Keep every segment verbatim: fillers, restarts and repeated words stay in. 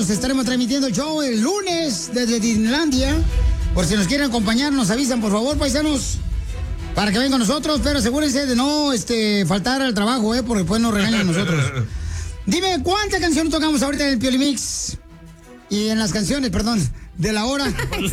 nosotros estaremos transmitiendo el show el lunes desde Disneylandia. Por si nos quieren acompañar, nos avisan, por favor, paisanos, para que vengan con nosotros, pero asegúrense de no este, faltar al trabajo, ¿eh? Porque después nos regañan a nosotros. Dime, ¿cuántas canciones tocamos ahorita en el Piolimix? Y en las canciones, perdón, de la hora.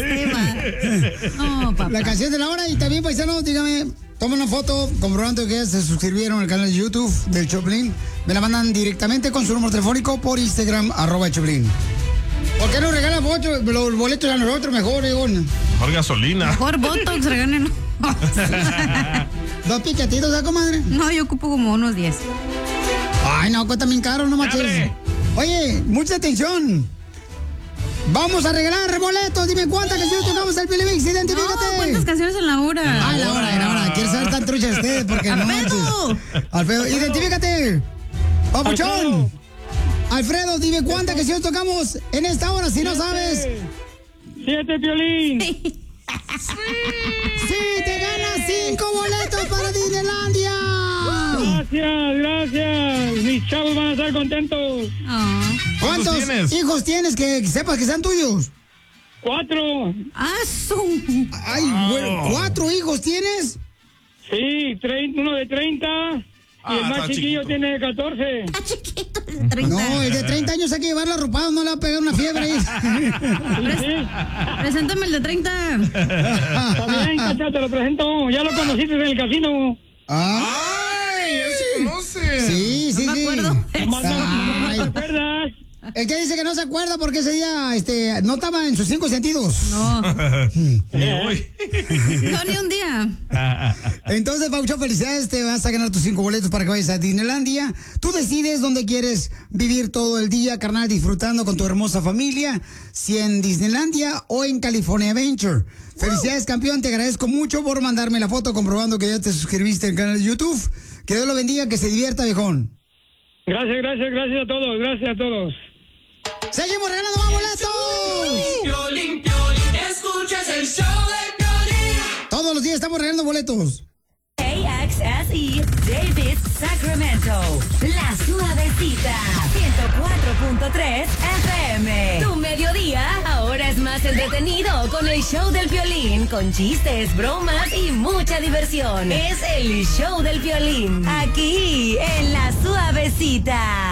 No, papá. La canción de la hora. Y también, paisanos, dígame, tomen una foto comprobando que se suscribieron al canal de YouTube del Choplin. Me la mandan directamente con su número telefónico por Instagram, arroba Choplin. ¿Por qué no regalan boletos, los boletos a nosotros mejor, digo? Mejor gasolina. Mejor Botox, regalen. ¿Dos piquetitos, ¿eh, comadre? No, yo ocupo como unos diez. Ay, no, cuesta bien caro, no manches. Oye, mucha atención. Vamos a regalar boletos. Dime cuántas canciones tocamos el Piolimix. Identifícate. No, ¿cuántas canciones en la hora? Ah, la hora, la hora. Quiero saber tan trucha de ustedes porque no manches. Alfredo, identifícate. Papuchón. Alfredo, dime cuántas canciones tocamos en esta hora si no sabes. Siete, Piolín. Sí, te ganas cinco boletos para Disneylandia. Gracias, gracias. Mis chavos van a estar contentos. Oh. ¿Cuántos tienes? hijos tienes que sepas que sean tuyos? Cuatro. Ah, su. Ay, bueno, ¿cuatro hijos tienes? Sí, trein- uno de treinta. Y Ah, el más está chiquillo chiquito. tiene catorce. Está chiquito, de treinta. No, el de treinta años hay que llevarlo arropado, no le va a pegar una fiebre. Sí, Preséntame el de treinta. también, cacha, te lo presento. Ya lo conociste en el casino. Ay, él sí conoce. Sí, sí, No me sí. acuerdo. Nomás no- nomás no Ay. te acuerdas. El que dice que no se acuerda porque ese día este, no estaba en sus cinco sentidos. No, Ni hoy. no, ni un día. Entonces, Paucho, felicidades, te vas a ganar tus cinco boletos para que vayas a Disneylandia. Tú decides dónde quieres vivir todo el día, carnal, disfrutando con tu hermosa familia, si en Disneylandia o en California Adventure. Felicidades, campeón, te agradezco mucho por mandarme la foto comprobando que ya te suscribiste al canal de YouTube. Que Dios lo bendiga, que se divierta, viejón. Gracias, gracias, gracias a todos. Gracias a todos. ¡Seguimos regalando más boletos! Piolín, Piolín, escuchas el show de Piolín. Todos los días estamos regalando boletos. A X S E, David, Sacramento. La Suavecita, ciento cuatro punto tres F M. Tu mediodía ahora es más entretenido con el show del Piolín, con chistes, bromas y mucha diversión. Es el show del Piolín, aquí en La Suavecita.